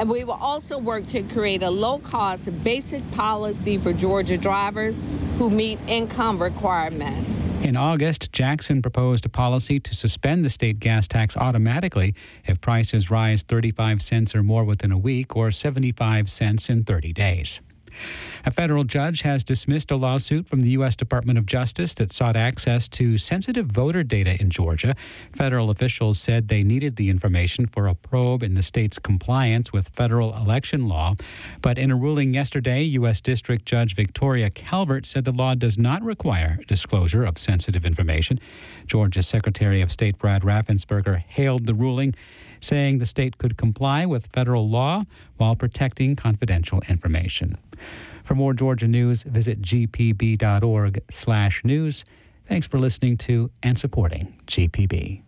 And we will also work to create a low-cost basic policy for Georgia drivers who meet income requirements. In August, Jackson proposed a policy to suspend the state gas tax automatically if prices rise 35 cents or more within a week or 75 cents in 30 days. A federal judge has dismissed a lawsuit from the U.S. Department of Justice that sought access to sensitive voter data in Georgia. Federal officials said they needed the information for a probe in the state's compliance with federal election law. But in a ruling yesterday, U.S. District Judge Victoria Calvert said the law does not require disclosure of sensitive information. Georgia's Secretary of State Brad Raffensperger hailed the ruling, saying the state could comply with federal law while protecting confidential information. For more Georgia news, visit gpb.org/news. Thanks for listening to and supporting GPB.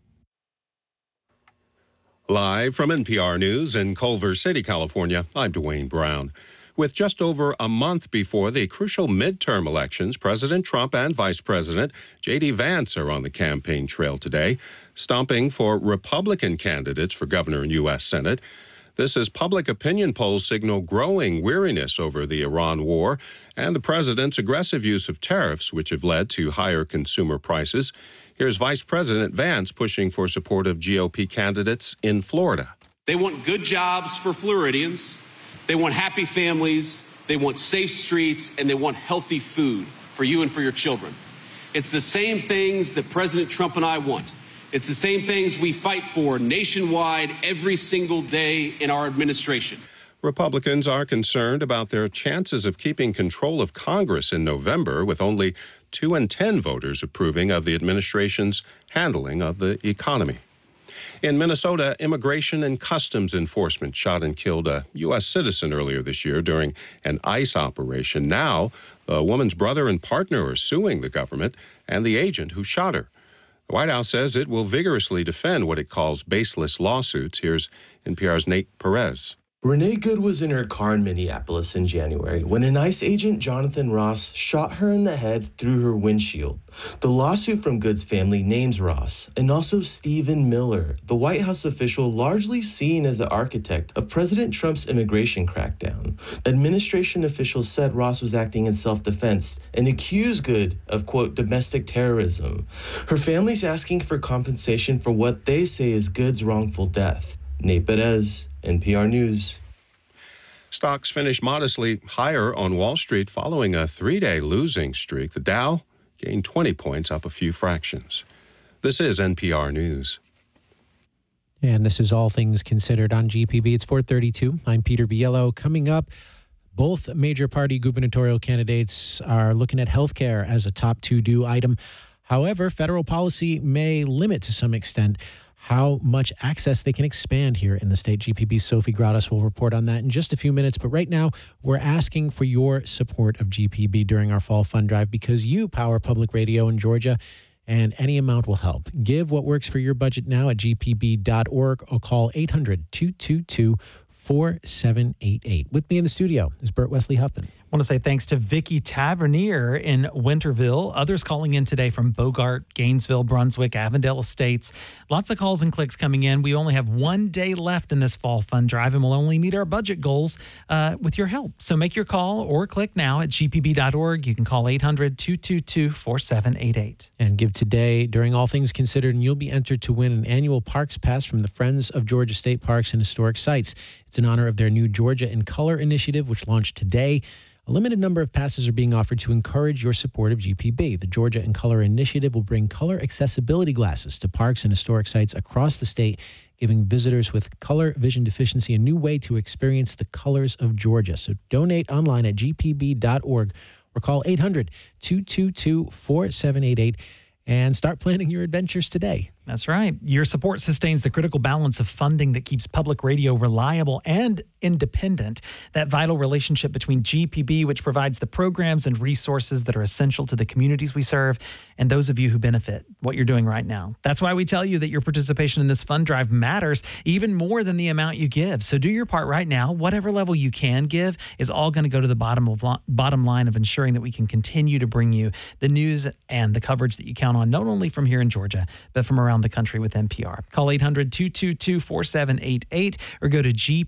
Live from NPR News in Culver City, California, I'm Dwayne Brown. With just over a month before the crucial midterm elections, President Trump and Vice President J.D. Vance are on the campaign trail today, stomping for Republican candidates for governor and U.S. Senate. This as public opinion polls signal growing weariness over the Iran war and the president's aggressive use of tariffs, which have led to higher consumer prices. Here's Vice President Vance pushing for support of GOP candidates in Florida. They want good jobs for Floridians. They want happy families. They want safe streets, and they want healthy food for you and for your children. It's the same things that President Trump and I want. It's the same things we fight for nationwide every single day in our administration. Republicans are concerned about their chances of keeping control of Congress in November, with only 2 in 10 voters approving of the administration's handling of the economy. In Minnesota, Immigration and Customs Enforcement shot and killed a U.S. citizen earlier this year during an ICE operation. Now, the woman's brother and partner are suing the government and the agent who shot her. The White House says it will vigorously defend what it calls baseless lawsuits. Here's NPR's Nate Perez. Renee Good was in her car in Minneapolis in January when an ICE agent, Jonathan Ross, shot her in the head through her windshield. The lawsuit from Good's family names Ross and also Stephen Miller, the White House official largely seen as the architect of President Trump's immigration crackdown. Administration officials said Ross was acting in self-defense and accused Good of, quote, domestic terrorism. Her family's asking for compensation for what they say is Good's wrongful death. Nate Perez, NPR News. Stocks finished modestly higher on Wall Street following a 3-day losing streak. The Dow gained 20 points, up a few fractions. This is NPR News. And this is All Things Considered on GPB. It's 4:32. I'm Peter Biello. Coming up, both major party gubernatorial candidates are looking at healthcare as a top to-do item. However, federal policy may limit to some extent how much access they can expand here in the state. GPB's Sophie Gradas will report on that in just a few minutes. But right now, we're asking for your support of GPB during our fall fund drive because you power public radio in Georgia, and any amount will help. Give what works for your budget now at gpb.org or call 800-222-4788. With me in the studio is Bert Wesley Huffman. I want to say thanks to Vicky Tavernier in Winterville. Others calling in today from Bogart, Gainesville, Brunswick, Avondale Estates. Lots of calls and clicks coming in. We only have 1 day left in this fall fund drive, and we'll only meet our budget goals with your help. So make your call or click now at gpb.org. You can call 800-222-4788. And give today during All Things Considered, and you'll be entered to win an annual Parks Pass from the Friends of Georgia State Parks and Historic Sites. It's in honor of their new Georgia in Color initiative, which launched today. A limited number of passes are being offered to encourage your support of GPB. The Georgia in Color initiative will bring color accessibility glasses to parks and historic sites across the state, giving visitors with color vision deficiency a new way to experience the colors of Georgia. So donate online at gpb.org or call 800-222-4788 and start planning your adventures today. That's right. Your support sustains the critical balance of funding that keeps public radio reliable and independent. That vital relationship between GPB, which provides the programs and resources that are essential to the communities we serve, and those of you who benefit what you're doing right now. That's why we tell you that your participation in this fund drive matters even more than the amount you give. So do your part right now. Whatever level you can give is all going to go to the bottom line of ensuring that we can continue to bring you the news and the coverage that you count on, not only from here in Georgia, but from around the country with NPR. Call 800-222-4788 or go to gpb.org